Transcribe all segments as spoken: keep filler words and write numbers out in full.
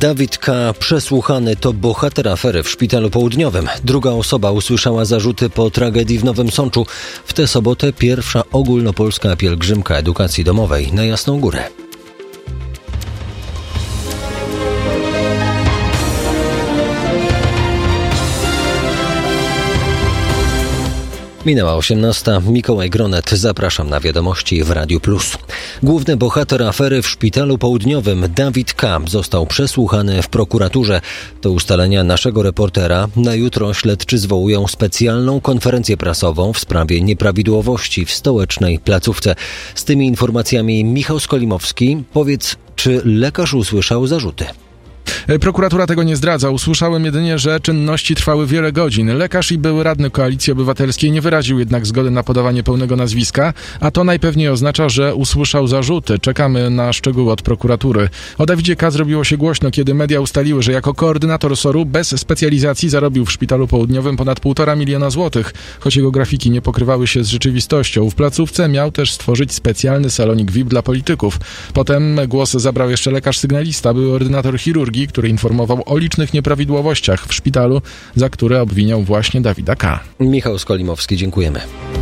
Dawid K. przesłuchany to bohater afery w Szpitalu Południowym. Druga osoba usłyszała zarzuty po tragedii w Nowym Sączu. W tę sobotę pierwsza ogólnopolska pielgrzymka edukacji domowej na Jasną Górę. Minęła osiemnasta. Mikołaj Gronet. Zapraszam na wiadomości w Radiu Plus. Główny bohater afery w Szpitalu Południowym, Dawid K., został przesłuchany w prokuraturze. Do ustalenia naszego reportera na jutro śledczy zwołują specjalną konferencję prasową w sprawie nieprawidłowości w stołecznej placówce. Z tymi informacjami Michał Skolimowski. Powiedz, czy lekarz usłyszał zarzuty? Prokuratura tego nie zdradza. Usłyszałem jedynie, że czynności trwały wiele godzin. Lekarz i były radny Koalicji Obywatelskiej nie wyraził jednak zgody na podawanie pełnego nazwiska, a to najpewniej oznacza, że usłyszał zarzuty. Czekamy na szczegóły od prokuratury. O Dawidzie K. zrobiło się głośno, kiedy media ustaliły, że jako koordynator S O R-u bez specjalizacji zarobił w Szpitalu Południowym ponad półtora miliona złotych, choć jego grafiki nie pokrywały się z rzeczywistością. W placówce miał też stworzyć specjalny salonik V I P dla polityków. Potem głos zabrał jeszcze lekarz sygnalista, były ordynator chirurgii, który informował o licznych nieprawidłowościach w szpitalu, za które obwiniał właśnie Dawida K. Michał Skolimowski, dziękujemy.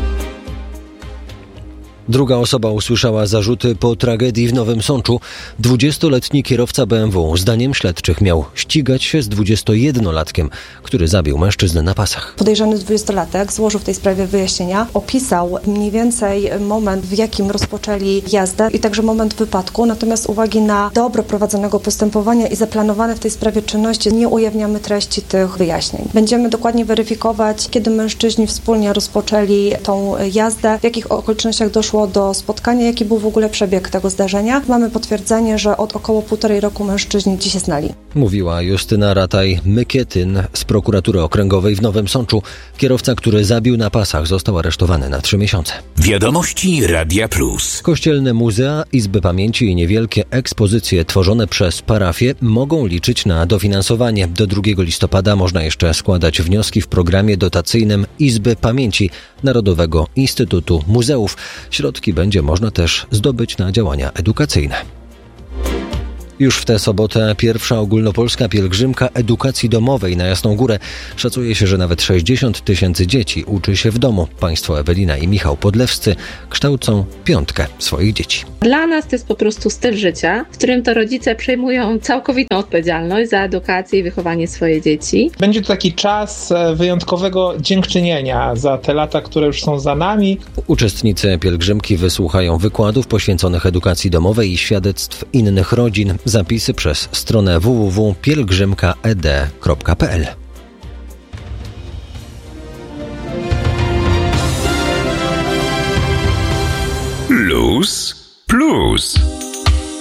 Druga osoba usłyszała zarzuty po tragedii w Nowym Sączu. dwudziestoletni kierowca B M W, zdaniem śledczych, miał ścigać się z dwudziestojednolatkiem, który zabił mężczyznę na pasach. Podejrzany dwudziestolatek złożył w tej sprawie wyjaśnienia, opisał mniej więcej moment, w jakim rozpoczęli jazdę i także moment wypadku, natomiast z uwagi na dobro prowadzonego postępowania i zaplanowane w tej sprawie czynności nie ujawniamy treści tych wyjaśnień. Będziemy dokładnie weryfikować, kiedy mężczyźni wspólnie rozpoczęli tą jazdę, w jakich okolicznościach doszło do spotkania, jaki był w ogóle przebieg tego zdarzenia. Mamy potwierdzenie, że od około półtorej roku mężczyźni dziś się znali. Mówiła Justyna Rataj-Mykietyn z prokuratury okręgowej w Nowym Sączu. Kierowca, który zabił na pasach, został aresztowany na trzy miesiące. Wiadomości Radia Plus. Kościelne muzea, izby pamięci i niewielkie ekspozycje tworzone przez parafię mogą liczyć na dofinansowanie. Do drugiego listopada można jeszcze składać wnioski w programie dotacyjnym Izby Pamięci Narodowego Instytutu Muzeów. Środki będzie można też zdobyć na działania edukacyjne. Już w tę sobotę pierwsza ogólnopolska pielgrzymka edukacji domowej na Jasną Górę. Szacuje się, że nawet sześćdziesiąt tysięcy dzieci uczy się w domu. Państwo Ewelina i Michał Podlewscy kształcą piątkę swoich dzieci. Dla nas to jest po prostu styl życia, w którym to rodzice przejmują całkowitą odpowiedzialność za edukację i wychowanie swoich dzieci. Będzie to taki czas wyjątkowego dziękczynienia za te lata, które już są za nami. Uczestnicy pielgrzymki wysłuchają wykładów poświęconych edukacji domowej i świadectw innych rodzin. Zapisy przez stronę w w w kropka pielgrzymka e d kropka p l. Luz Plus.